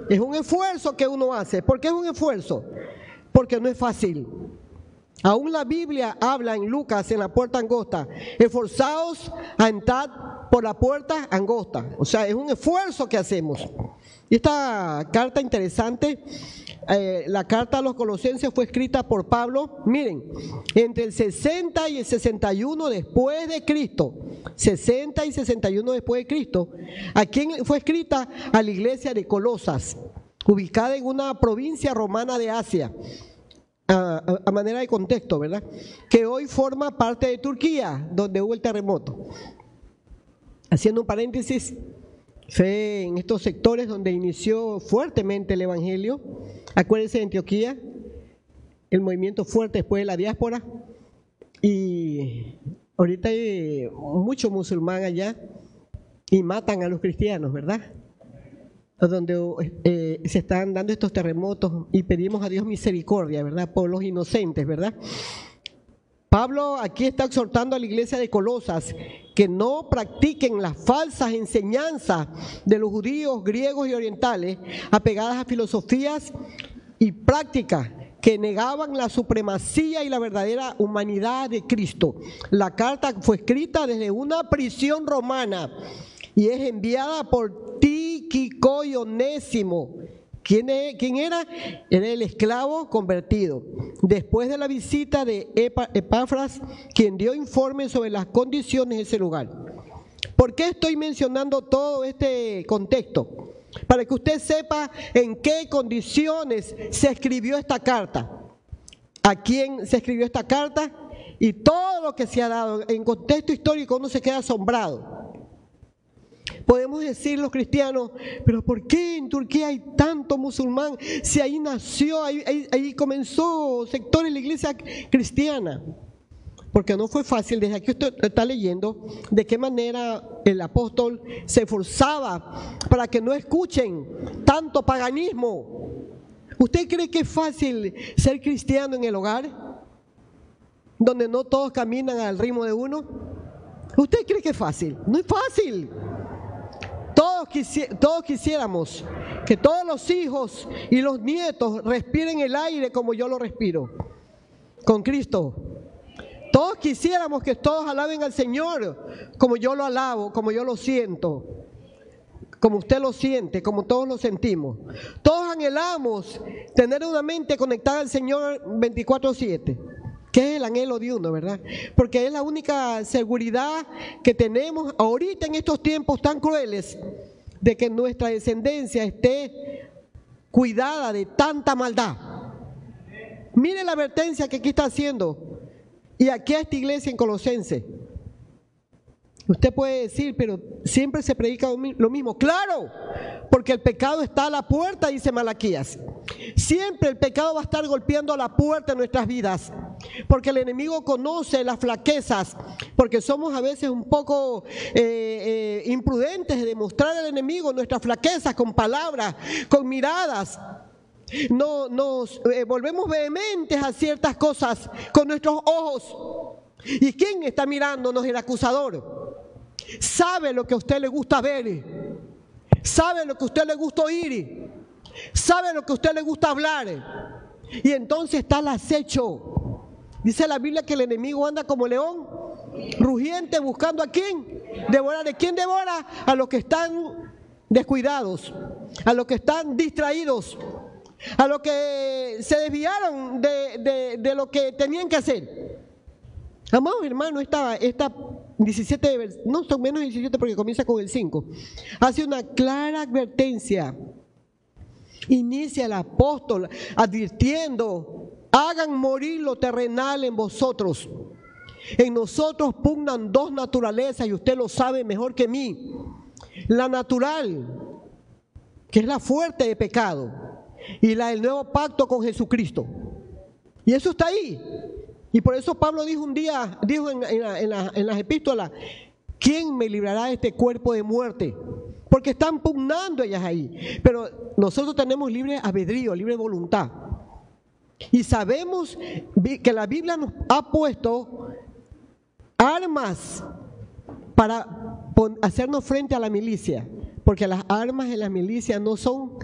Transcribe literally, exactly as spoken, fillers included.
Es un esfuerzo que uno hace. ¿Por qué es un esfuerzo? Porque no es fácil. Aún la Biblia habla en Lucas, en la puerta angosta, esforzaos a entrar por la puerta angosta. O sea, es un esfuerzo que hacemos. Y esta carta interesante, eh, la carta a los Colosenses fue escrita por Pablo, miren, entre el sesenta y el sesenta y uno después de Cristo, sesenta y sesenta y uno después de Cristo. ¿A quién fue escrita? A la iglesia de Colosas, ubicada en una provincia romana de Asia. A, a manera de contexto, ¿verdad? Que hoy forma parte de Turquía, donde hubo el terremoto. Haciendo un paréntesis, fue en estos sectores donde inició fuertemente el evangelio. Acuérdense de Antioquía, el movimiento fuerte después de la diáspora. Y ahorita hay mucho musulmán allá y matan a los cristianos, ¿verdad? Donde eh, se están dando estos terremotos y pedimos a Dios misericordia, ¿verdad? Por los inocentes, ¿verdad? Pablo aquí está exhortando a la iglesia de Colosas que no practiquen las falsas enseñanzas de los judíos, griegos y orientales apegadas a filosofías y prácticas que negaban la supremacía y la verdadera humanidad de Cristo. La carta fue escrita desde una prisión romana y es enviada por Tíquico y Onésimo. ¿Quién, es, ¿Quién era? Era el esclavo convertido. Después de la visita de Epafras, quien dio informe sobre las condiciones de ese lugar. ¿Por qué estoy mencionando todo este contexto? Para que usted sepa en qué condiciones se escribió esta carta, a quién se escribió esta carta y todo lo que se ha dado. En contexto histórico uno se queda asombrado. Podemos decir los cristianos, pero ¿por qué en Turquía hay tanto musulmán? Si ahí nació, ahí, ahí, ahí comenzó sectores de la iglesia cristiana. Porque no fue fácil, desde aquí usted está leyendo de qué manera el apóstol se esforzaba para que no escuchen tanto paganismo. ¿Usted cree que es fácil ser cristiano en el hogar? Donde no todos caminan al ritmo de uno. ¿Usted cree que es fácil? No es fácil. Todos, quisi todos quisiéramos que todos los hijos y los nietos respiren el aire como yo lo respiro, con Cristo. Todos quisiéramos que todos alaben al Señor como yo lo alabo, como yo lo siento, como usted lo siente, como todos lo sentimos. Todos anhelamos tener una mente conectada al Señor veinticuatro siete. Que es el anhelo de uno, ¿verdad? Porque es la única seguridad que tenemos ahorita en estos tiempos tan crueles de que nuestra descendencia esté cuidada de tanta maldad. Mire la advertencia que aquí está haciendo y aquí a esta iglesia en Colosense. Usted puede decir, pero siempre se predica lo mismo. ¡Claro! Porque el pecado está a la puerta, dice Malaquías. Siempre el pecado va a estar golpeando a la puerta de nuestras vidas. Porque el enemigo conoce las flaquezas, porque somos a veces un poco eh, eh, imprudentes de demostrar al enemigo nuestras flaquezas con palabras, con miradas. No, nos eh, volvemos vehementes a ciertas cosas con nuestros ojos. ¿Y quién está mirándonos? El acusador. Sabe lo que a usted le gusta ver, sabe lo que a usted le gusta oír, sabe lo que a usted le gusta hablar. Y entonces está el acecho. Dice la Biblia que el enemigo anda como león, rugiente, buscando a quién devorar. ¿De quién devora? A los que están descuidados, a los que están distraídos, a los que se desviaron de, de, de lo que tenían que hacer. Amados hermanos, esta, esta diecisiete, no son menos de diecisiete porque comienza con el cinco, hace una clara advertencia. Inicia el apóstol advirtiendo: hagan morir lo terrenal en vosotros. En nosotros pugnan dos naturalezas y usted lo sabe mejor que mí. La natural, que es la fuerte de pecado, y la del nuevo pacto con Jesucristo. Y eso está ahí. Y por eso Pablo dijo un día, dijo en, en, en, la, en las epístolas: ¿quién me librará de este cuerpo de muerte? Porque están pugnando ellas ahí. Pero nosotros tenemos libre albedrío, libre voluntad. Y sabemos que la Biblia nos ha puesto armas para hacernos frente a la milicia. Porque las armas de la milicia no son